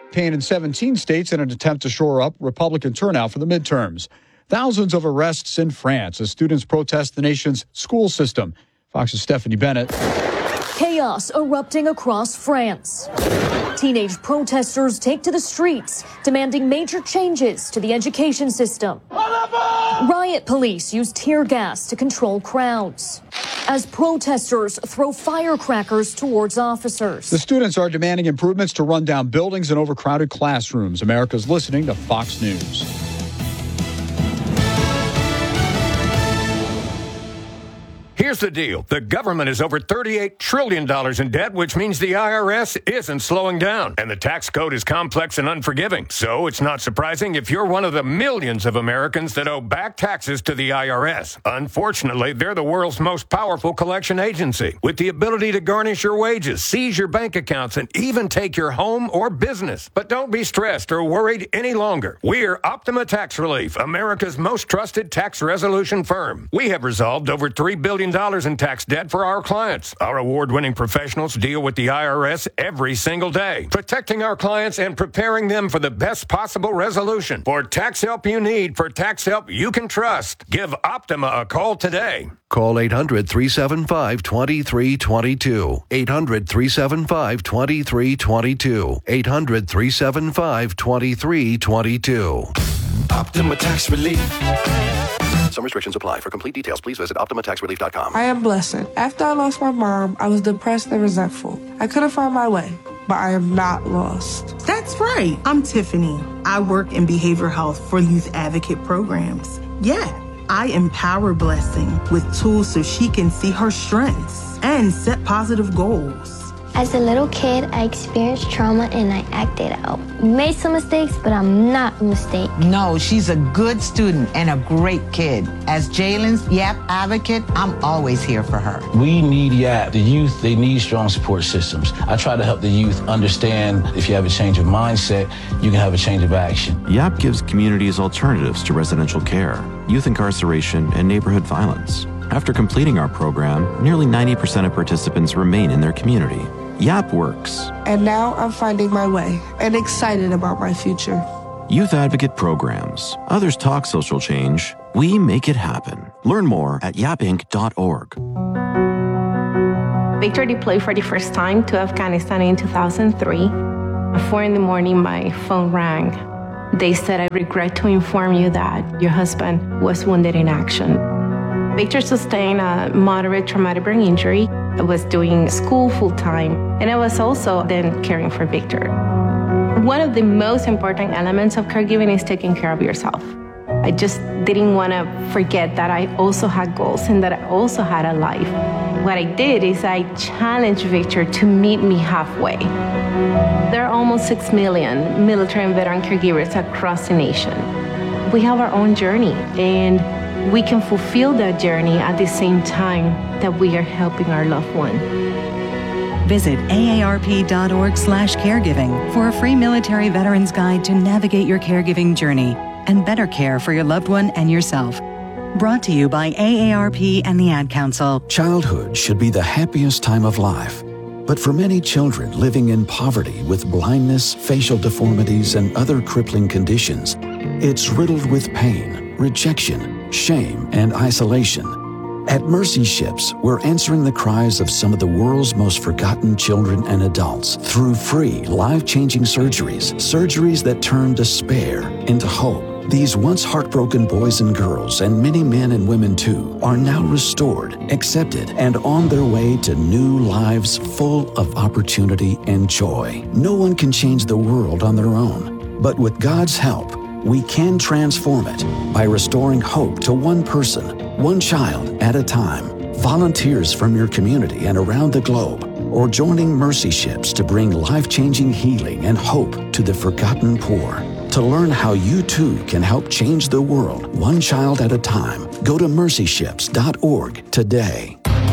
campaign in 17 states in an attempt to shore up Republican turnout for the midterms. Thousands of arrests in France as students protest the nation's school system. Fox's Stephanie Bennett. Chaos erupting across France. Teenage protesters take to the streets, demanding major changes to the education system. Riot police use tear gas to control crowds as protesters throw firecrackers towards officers. The students are demanding improvements to rundown buildings and overcrowded classrooms. America's listening to Fox News. Here's the deal. The government is over $38 trillion in debt, which means the IRS isn't slowing down. And the tax code is complex and unforgiving. So it's not surprising if you're one of the millions of Americans that owe back taxes to the IRS. Unfortunately, they're the world's most powerful collection agency, with the ability to garnish your wages, seize your bank accounts, and even take your home or business. But don't be stressed or worried any longer. We're Optima Tax Relief, America's most trusted tax resolution firm. We have resolved over $3 billion in tax debt for our clients. Our award-winning professionals deal with the IRS every single day, protecting our clients and preparing them for the best possible resolution. For tax help you need, for tax help you can trust, give Optima a call today. Call 800-375-2322. 800-375-2322. 800-375-2322. Optima Tax Relief. Some restrictions apply. For complete details, please visit OptimaTaxRelief.com. I am blessed. After I lost my mom, I was depressed and resentful. I couldn't find my way, but I am not lost. That's right. I'm Tiffany. I work in behavioral health for youth advocate programs. Yeah, I empower Blessing with tools so she can see her strengths and set positive goals. As a little kid, I experienced trauma and I acted out. Made some mistakes, but I'm not a mistake. No, she's a good student and a great kid. As Jalen's YAP advocate, I'm always here for her. We need YAP. The youth, they need strong support systems. I try to help the youth understand if you have a change of mindset, you can have a change of action. YAP gives communities alternatives to residential care, youth incarceration, and neighborhood violence. After completing our program, nearly 90% of participants remain in their community. YAP works. And now I'm finding my way and excited about my future. Youth Advocate Programs. Others talk social change. We make it happen. Learn more at yapinc.org. Victor deployed for the first time to Afghanistan in 2003. At 4 a.m, my phone rang. They said, "I regret to inform you that your husband was wounded in action." Victor sustained a moderate traumatic brain injury. I was doing school full-time, and I was also then caring for Victor. One of the most important elements of caregiving is taking care of yourself. I just didn't want to forget that I also had goals and that I also had a life. What I did is I challenged Victor to meet me halfway. There are almost 6 million military and veteran caregivers across the nation. We have our own journey, and we can fulfill that journey at the same time that we are helping our loved one. Visit aarp.org/caregiving for a free military veterans guide to navigate your caregiving journey and better care for your loved one and yourself. Brought to you by AARP and the Ad Council. Childhood should be the happiest time of life. But for many children living in poverty with blindness, facial deformities, and other crippling conditions, it's riddled with pain, rejection, shame, and isolation. At Mercy Ships, we're answering the cries of some of the world's most forgotten children and adults through free, life-changing surgeries that turn despair into hope. These once heartbroken boys and girls, and many men and women too, are now restored, accepted, and on their way to new lives full of opportunity and joy. No one can change the world on their own, but with God's help, we can transform it by restoring hope to one person, one child at a time. Volunteers from your community and around the globe, or joining Mercy Ships to bring life-changing healing and hope to the forgotten poor. To learn how you too can help change the world one child at a time, go to mercyships.org today.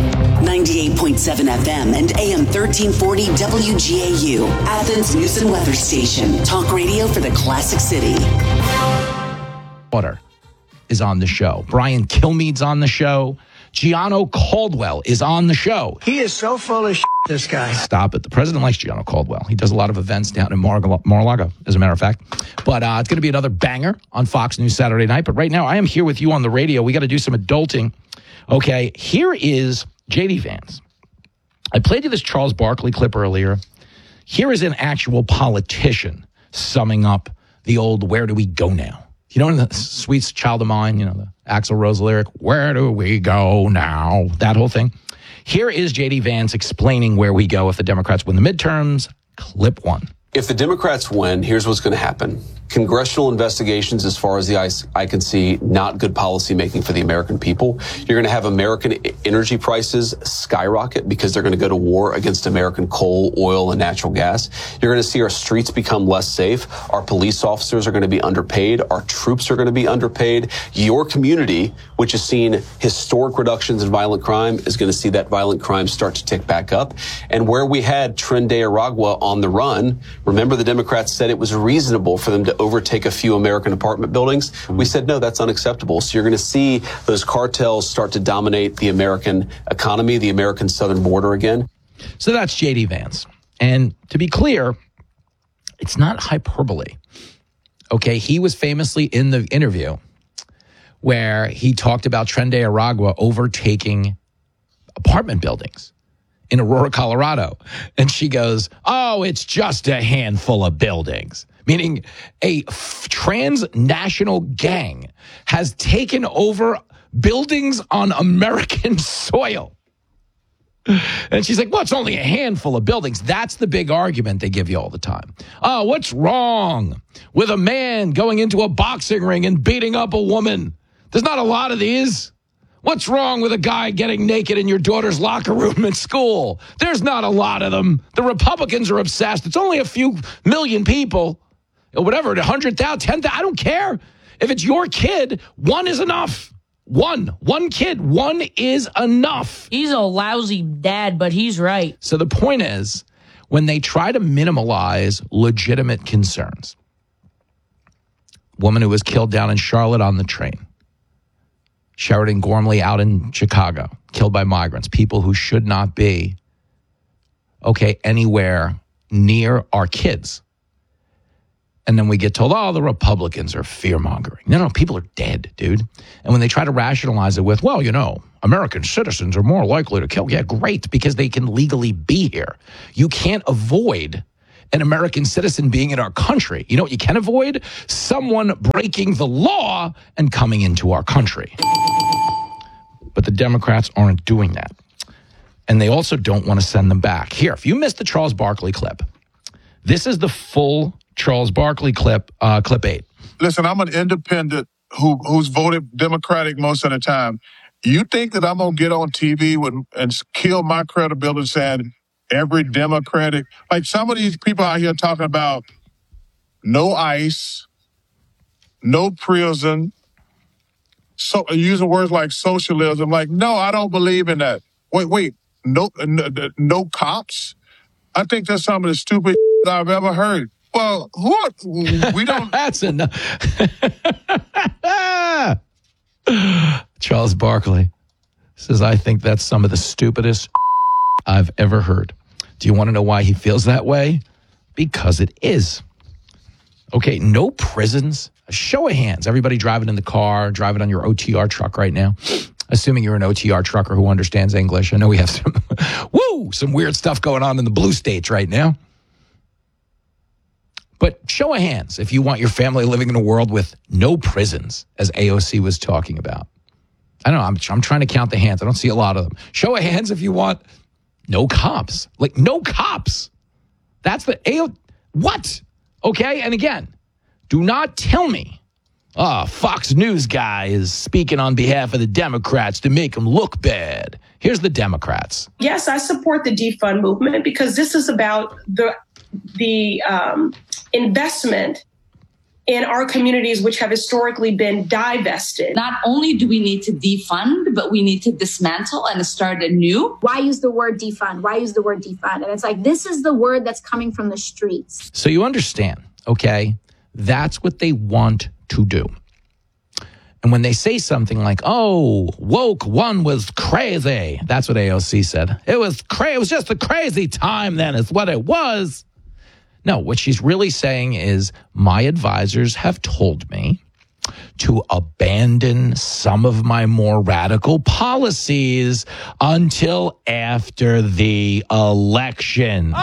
98.7 FM and AM 1340 WGAU, Athens News and Weather Station. Talk radio for the Classic City. Water is on the show. Brian Kilmeade's on the show. Gianno Caldwell is on the show. He is so full of shit, this guy. Stop it. The president likes Gianno Caldwell. He does a lot of events down in Mar-a-Lago, as a matter of fact. But it's going to be another banger on Fox News Saturday night. But right now, I am here with you on the radio. We got to do some adulting. Okay, here is J.D. Vance. I played you this Charles Barkley clip earlier. Here is an actual politician summing up the old "Where do we go now?" You know, in the Sweet Child of Mine, you know, the Axl Rose lyric, "Where do we go now?" That whole thing. Here is J.D. Vance explaining where we go if the Democrats win the midterms. Clip 1. If the Democrats win, here's what's going to happen. Congressional investigations, as far as the eye can see, not good policy making for the American people. You're going to have American energy prices skyrocket because they're going to go to war against American coal, oil, and natural gas. You're going to see our streets become less safe. Our police officers are going to be underpaid. Our troops are going to be underpaid. Your community, which has seen historic reductions in violent crime, is going to see that violent crime start to tick back up. And where we had Tren de Aragua on the run, remember the Democrats said it was reasonable for them to overtake a few American apartment buildings. We said, no, that's unacceptable. So you're going to see those cartels start to dominate the American economy, the American southern border again. So that's J.D. Vance. And to be clear, it's not hyperbole. Okay, he was famously in the interview where he talked about Tren de Aragua overtaking apartment buildings in Aurora, Colorado. And she goes, oh, it's just a handful of buildings. Meaning a transnational gang has taken over buildings on American soil. And she's like, well, it's only a handful of buildings. That's the big argument they give you all the time. Oh, what's wrong with a man going into a boxing ring and beating up a woman? There's not a lot of these. What's wrong with a guy getting naked in your daughter's locker room at school? There's not a lot of them. The Republicans are obsessed. It's only a few million people. Or whatever, 100,000, 10,000, I don't care. If it's your kid, one is enough. One kid, one is enough. He's a lousy dad, but he's right. So the point is, when they try to minimalize legitimate concerns, woman who was killed down in Charlotte on the train, Sheridan Gormley out in Chicago, killed by migrants, people who should not be, anywhere near our kids. And then we get told, oh, the Republicans are fear-mongering. No, people are dead, dude. And when they try to rationalize it with, well, you know, American citizens are more likely to kill. Yeah, great, because they can legally be here. You can't avoid an American citizen being in our country. You know what you can avoid? Someone breaking the law and coming into our country. But the Democrats aren't doing that. And they also don't want to send them back. Here, if you missed the Charles Barkley clip, this is the full Charles Barkley clip 8. Listen, I'm an independent who's voted Democratic most of the time. You think that I'm going to get on TV and kill my credibility saying every Democratic, like some of these people out here talking about no ICE, no prison, so using words like socialism. Like, no, I don't believe in that. Wait, no cops? I think that's some of the stupid I've ever heard. Well, we don't. That's enough. Charles Barkley says, I think that's some of the stupidest I've ever heard. Do you want to know why he feels that way? Because it is. Okay, no prisons. A show of hands. Everybody driving in the car, driving on your OTR truck right now. Assuming you're an OTR trucker who understands English. I know we have some weird stuff going on in the blue states right now. But show of hands if you want your family living in a world with no prisons, as AOC was talking about. I don't know. I'm trying to count the hands. I don't see a lot of them. Show of hands if you want no cops. Like, no cops. That's the what? Okay, and again, do not tell me, Fox News guy is speaking on behalf of the Democrats to make them look bad. Here's the Democrats. Yes, I support the defund movement because this is about the investment in our communities, which have historically been divested. Not only do we need to defund, but we need to dismantle and start anew. Why use the word defund? Why use the word defund? And it's like, this is the word that's coming from the streets. So you understand, okay? That's what they want to do. And when they say something like, oh, woke one was crazy, that's what AOC said. It was just a crazy time then is what it was. No, what she's really saying is my advisors have told me to abandon some of my more radical policies until after the election.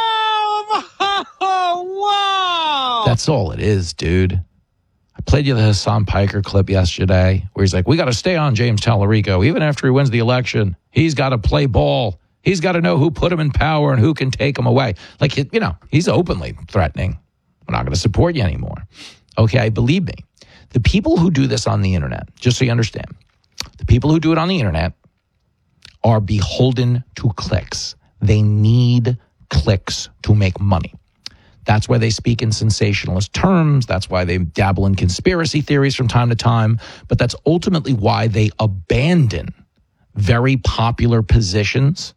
Oh, wow. That's all it is, dude. I played you the Hassan Piker clip yesterday where he's like, we got to stay on James Tallarico. Even after he wins the election, he's got to play ball. He's got to know who put him in power and who can take him away. Like, you know, he's openly threatening. We're not going to support you anymore. Okay, believe me. The people who do this on the internet, just so you understand, the people who do it on the internet are beholden to clicks. They need clicks to make money. That's why they speak in sensationalist terms. That's why they dabble in conspiracy theories from time to time. But that's ultimately why they abandon very popular positions.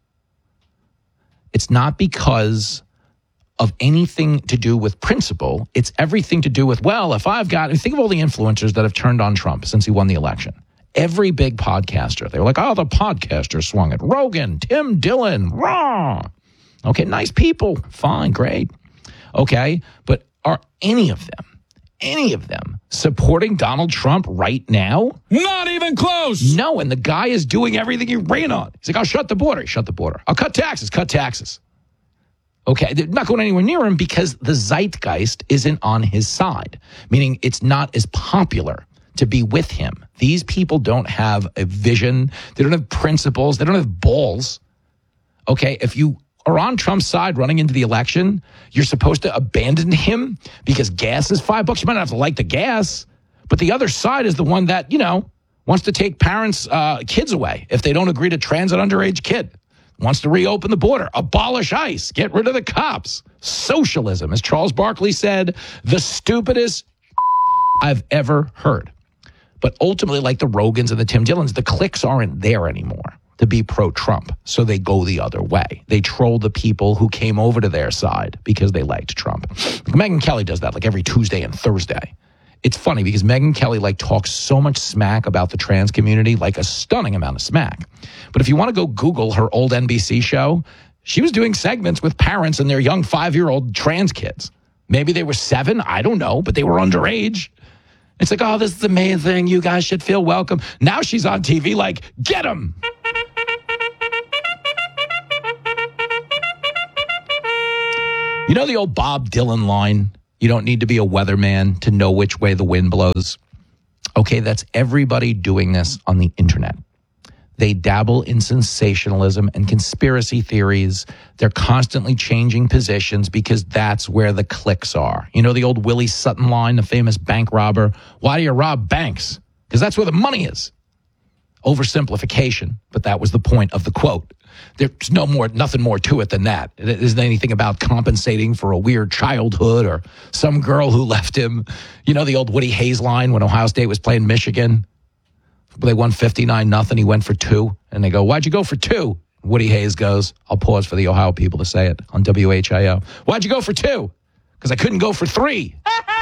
It's not because of anything to do with principle. It's everything to do with, well, if I've got, think of all the influencers that have turned on Trump since he won the election. Every big podcaster, they were like, oh, the podcaster swung it. Rogan, Tim Dillon, raw. Okay, nice people. Fine, great. Okay, but are any of them supporting Donald Trump right now? Not even close. No, and the guy is doing everything he ran on. He's like, I'll shut the border. Shut the border. I'll cut taxes. Okay, they're not going anywhere near him because the zeitgeist isn't on his side, meaning it's not as popular to be with him. These people don't have a vision. They don't have principles. They don't have balls. Okay, if you are on Trump's side running into the election, you're supposed to abandon him because gas is $5. You might not have to like the gas, but the other side is the one that, you know, wants to take parents' kids away if they don't agree to trans an underage kid. Wants to reopen the border, abolish ICE, get rid of the cops. Socialism, as Charles Barkley said, the stupidest I've ever heard. But ultimately, like the Rogans and the Tim Dillons, the clicks aren't there anymore to be pro-Trump. So they go the other way. They troll the people who came over to their side because they liked Trump. Megyn Kelly does that like every Tuesday and Thursday. It's funny because Megyn Kelly talks so much smack about the trans community, like a stunning amount of smack. But if you want to go Google her old NBC show, she was doing segments with parents and their young 5-year-old trans kids. Maybe they were 7, I don't know, but they were underage. It's like, oh, this is amazing. You guys should feel welcome. Now she's on TV like, get them. You know the old Bob Dylan line? You don't need to be a weatherman to know which way the wind blows. Okay, that's everybody doing this on the internet. They dabble in sensationalism and conspiracy theories. They're constantly changing positions because that's where the clicks are. You know the old Willie Sutton line, the famous bank robber? Why do you rob banks? Because that's where the money is. Oversimplification, but that was the point of the quote. There's nothing more to it than that. It isn't anything about compensating for a weird childhood or some girl who left him. You know the old Woody Hayes line when Ohio State was playing Michigan? They won 59-0. He went for 2. And they go, why'd you go for 2? Woody Hayes goes, I'll pause for the Ohio people to say it on WHIO. Why'd you go for 2? Because I couldn't go for 3.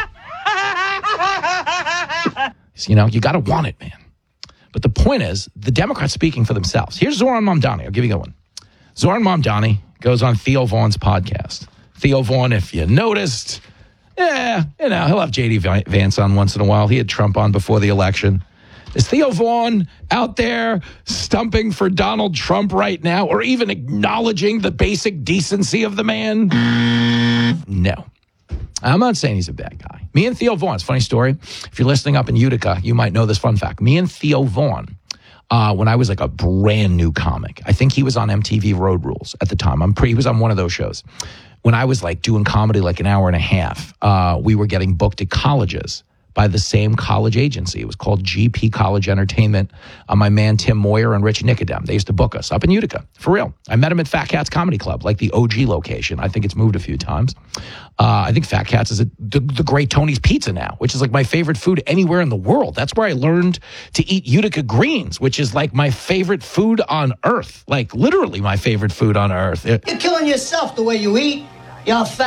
You know, you got to want it, man. But the point is, the Democrats speaking for themselves. Here's Zoran Mamdani. I'll give you a good one. Zoran Mamdani goes on Theo Vaughn's podcast. Theo Vaughn, if you noticed, he'll have J.D. Vance on once in a while. He had Trump on before the election. Is Theo Vaughn out there stumping for Donald Trump right now or even acknowledging the basic decency of the man? No. I'm not saying he's a bad guy. Me and Theo Vaughn, it's a funny story. If you're listening up in Utica, you might know this fun fact. Me and Theo Vaughn, when I was like a brand new comic, I think he was on MTV Road Rules at the time. He was on one of those shows. When I was like doing comedy like an hour and a half, we were getting booked at colleges by the same college agency. It was called GP College Entertainment. My man Tim Moyer and Rich Nicodem, they used to book us up in Utica, for real. I met him at Fat Cats Comedy Club, like the OG location. I think it's moved a few times. I think Fat Cats is the Great Tony's Pizza now, which is like my favorite food anywhere in the world. That's where I learned to eat Utica greens, which is like my favorite food on earth. Like literally my favorite food on earth. You're killing yourself the way you eat. You're a fat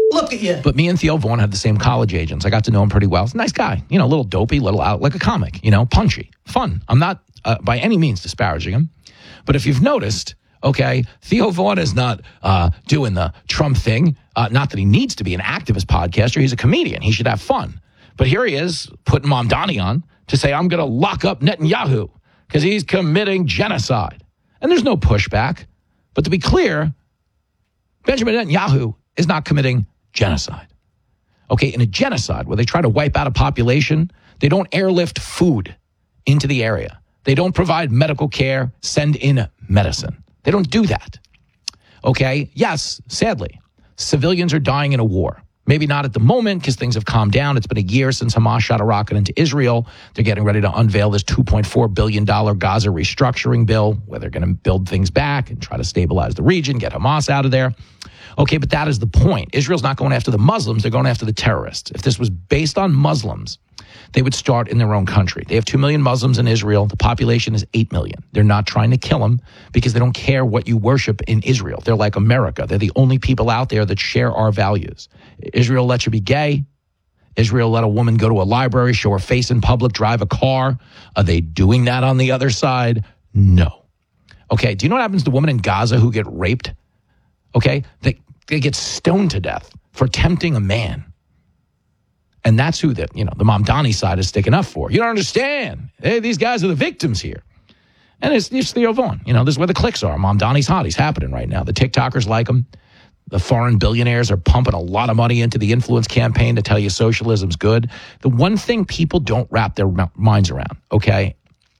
Look at you. But me and Theo Vaughn had the same college agents. I got to know him pretty well. He's a nice guy, a little dopey, little out, like a comic, punchy, fun. I'm not by any means disparaging him. But if you've noticed, okay, Theo Vaughn is not doing the Trump thing. Not that he needs to be an activist podcaster. He's a comedian. He should have fun. But here he is putting Mamdani on to say, I'm going to lock up Netanyahu because he's committing genocide. And there's no pushback. But to be clear, Benjamin Netanyahu is not committing genocide. Okay, in a genocide where they try to wipe out a population, they don't airlift food into the area. They don't provide medical care, send in medicine. They don't do that. Okay, yes, sadly, civilians are dying in a war. Maybe not at the moment because things have calmed down. It's been a year since Hamas shot a rocket into Israel. They're getting ready to unveil this $2.4 billion Gaza restructuring bill where they're going to build things back and try to stabilize the region, get Hamas out of there. Okay, but that is the point. Israel's not going after the Muslims. They're going after the terrorists. If this was based on Muslims, they would start in their own country. They have 2 million Muslims in Israel. The population is 8 million. They're not trying to kill them because they don't care what you worship in Israel. They're like America. They're the only people out there that share our values. Israel lets you be gay. Israel let a woman go to a library, show her face in public, drive a car. Are they doing that on the other side? No. Okay, do you know what happens to women in Gaza who get raped? Okay, they get stoned to death for tempting a man. And that's who the Mamdani side is sticking up for. You don't understand. Hey, these guys are the victims here. And it's Theo Vaughn. This is where the clicks are. Mamdani's hot. He's happening right now. The TikTokers like him. The foreign billionaires are pumping a lot of money into the influence campaign to tell you socialism's good. The one thing people don't wrap their minds around, okay,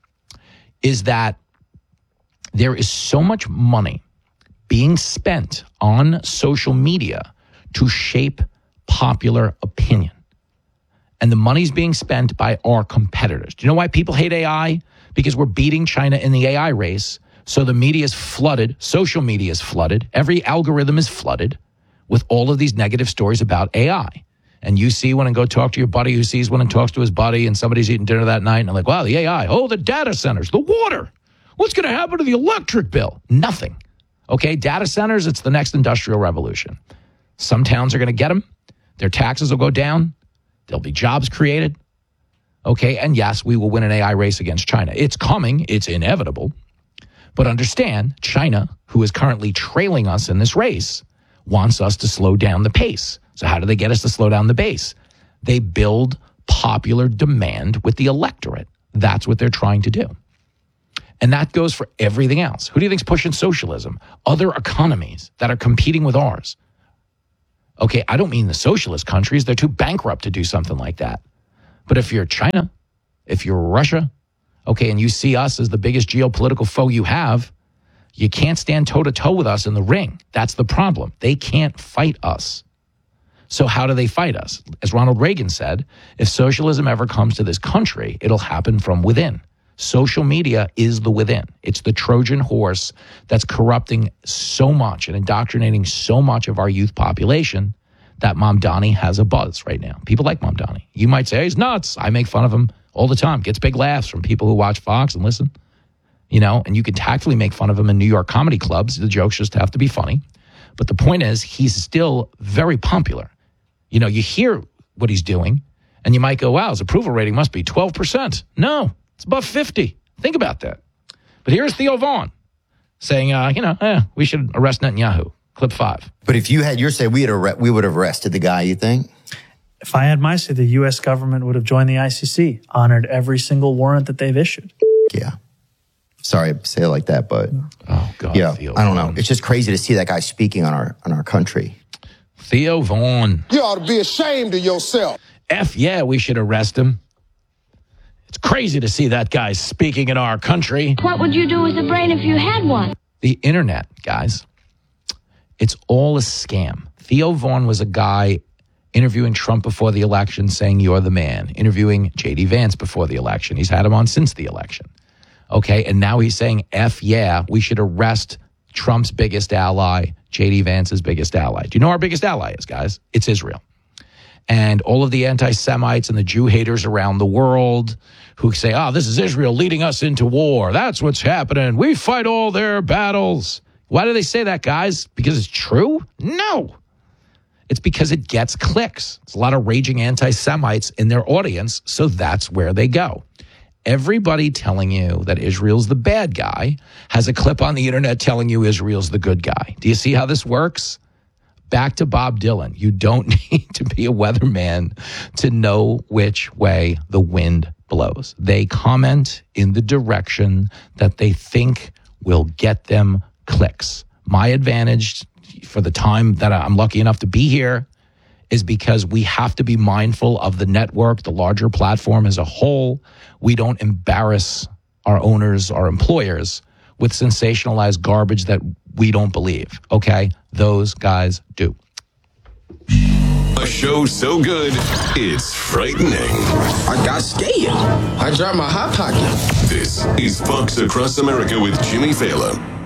is that there is so much money being spent on social media to shape popular opinion. And the money's being spent by our competitors. Do you know why people hate AI? Because we're beating China in the AI race. So the media is flooded. Social media is flooded. Every algorithm is flooded with all of these negative stories about AI. And you see one and go talk to your buddy who sees one and talks to his buddy and somebody's eating dinner that night and they're like, wow, the AI. Oh, the data centers, the water. What's going to happen to the electric bill? Nothing. Okay, data centers, it's the next industrial revolution. Some towns are going to get them. Their taxes will go down. There'll be jobs created. Okay, and yes, we will win an AI race against China. It's coming. It's inevitable. But understand, China, who is currently trailing us in this race, wants us to slow down the pace. So how do they get us to slow down the pace? They build popular demand with the electorate. That's what they're trying to do. And that goes for everything else. Who do you think's pushing socialism? Other economies that are competing with ours. Okay, I don't mean the socialist countries. They're too bankrupt to do something like that. But if you're China, if you're Russia, okay, and you see us as the biggest geopolitical foe you have, you can't stand toe-to-toe with us in the ring. That's the problem. They can't fight us. So how do they fight us? As Ronald Reagan said, if socialism ever comes to this country, it'll happen from within. Social media is the within. It's the Trojan horse that's corrupting so much and indoctrinating so much of our youth population that Mamdani has a buzz right now. People like Mamdani. You might say, he's nuts. I make fun of him all the time. Gets big laughs from people who watch Fox and listen. And you can tactfully make fun of him in New York comedy clubs. The jokes just have to be funny. But the point is, he's still very popular. You hear what he's doing, and you might go, wow, his approval rating must be 12%. No, it's above 50. Think about that. But here's Theo Vaughn saying, we should arrest Netanyahu. Clip 5. But if you had your say, we would have arrested the guy, you think? If I had my say, the U.S. government would have joined the ICC, honored every single warrant that they've issued. Yeah. Sorry to say it like that, but oh God, yeah, Theo I don't know. Vaughn. It's just crazy to see that guy speaking on our country. Theo Vaughn. You ought to be ashamed of yourself. Yeah, we should arrest him. It's crazy to see that guy speaking in our country. What would you do with a brain if you had one? The internet, guys, it's all a scam. Theo Vaughn was a guy interviewing Trump before the election saying, you're the man. Interviewing J.D. Vance before the election. He's had him on since the election. Okay, and now he's saying, we should arrest Trump's biggest ally, J.D. Vance's biggest ally. Do you know who our biggest ally is, guys? It's Israel. And all of the anti-Semites and the Jew haters around the world who say, this is Israel leading us into war. That's what's happening. We fight all their battles. Why do they say that, guys? Because it's true? No. It's because it gets clicks. There's a lot of raging anti-Semites in their audience, so that's where they go. Everybody telling you that Israel's the bad guy has a clip on the internet telling you Israel's the good guy. Do you see how this works? Back to Bob Dylan. You don't need to be a weatherman to know which way the wind blows. They comment in the direction that they think will get them clicks. My advantage for the time that I'm lucky enough to be here is because we have to be mindful of the network, the larger platform as a whole. We don't embarrass our owners, our employers with sensationalized garbage that we don't believe, okay? Those guys do. A show so good, it's frightening. I got scared. I dropped my hot pocket. This is Fox Across America with Jimmy Fallon.